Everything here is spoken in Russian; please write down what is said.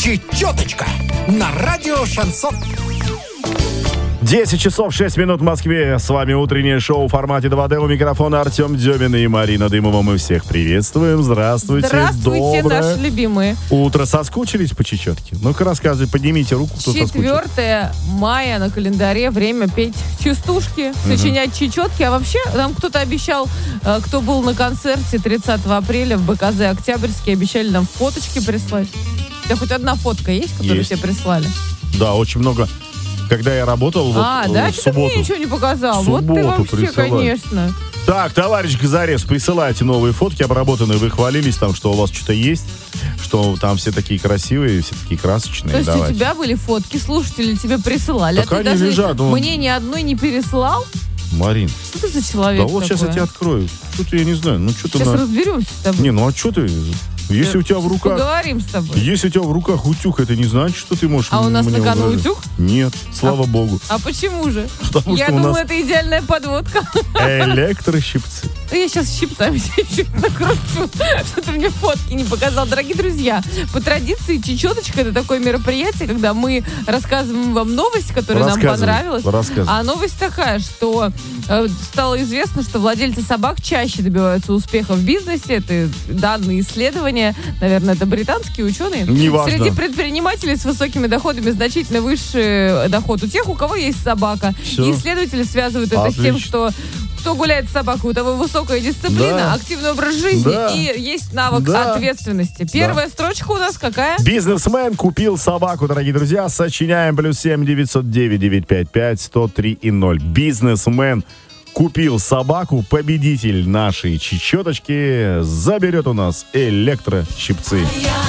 Чечеточка на радио «Шансон». 10 часов 6 минут в Москве. С вами утреннее шоу в формате 2D. У микрофона Артем Демин и Марина Дымова. Мы всех приветствуем. Здравствуйте. Здравствуйте, доброе наши любимые. утро. Соскучились по чечетке? Ну-ка рассказывай, поднимите руку, кто соскучился. 4 мая на календаре. Время петь частушки, сочинять чечетки. А вообще, нам кто-то обещал, кто был на концерте 30 апреля в БКЗ Октябрьский, обещали нам фоточки прислать. У тебя хоть одна фотка есть, которую Есть. тебе прислали? Да, очень много. Когда я работал Да? в Что ты субботу. мне ничего не показал? В Вот ты субботу вообще, присылали. конечно. Так, товарищ Газарес, присылайте новые фотки обработанные. Вы хвалились там, что у вас что-то есть, что там все такие красивые, все такие красочные. То есть Давайте. у тебя были фотки, слушатели тебе присылали, Так а ты они даже лежат, вон. мне ни одной не переслал? Марин, Что ты за человек да вот сейчас я такой? тебе открою. Что-то я не знаю. Ну что ты Сейчас разберемся с тобой. Не, ну а что ты? Если у тебя в руках... Поговорим с тобой. Если у тебя в руках утюг, это не значит, что ты можешь... А у нас мне на кону угрожать. утюг? Нет, слава богу. А почему же? Потому Я что у думала, нас это идеальная подводка. электрощипцы. Да я сейчас щипцами чуть-чуть накручу, что ты мне фотки не показал. Дорогие друзья, по традиции чечеточка — это такое мероприятие, когда мы рассказываем вам новость, которая нам Рассказывай, понравилась. рассказывай. А новость такая, что стало известно, что владельцы собак чаще добиваются успеха в бизнесе. Это данные исследования. Наверное, это британские ученые. Неважно. Среди предпринимателей с высокими доходами значительно выше доход у тех, у кого есть собака. Всё. И исследователи связывают это с тем, Отлично. что кто гуляет с собакой, у того высокая дисциплина, Да. активный образ жизни Да. и есть навык Да. ответственности. Первая строчка у нас какая? Бизнесмен купил собаку, дорогие друзья. Сочиняем +7 909 955 103 и 0. Бизнесмен купил собаку. Победитель нашей чечеточки заберет у нас электрощипцы.